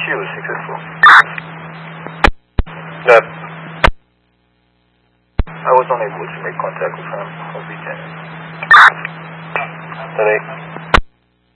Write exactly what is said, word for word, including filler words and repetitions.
Rescue was successful. Good. I was unable to make contact with him. I'll be ten. Ten eight.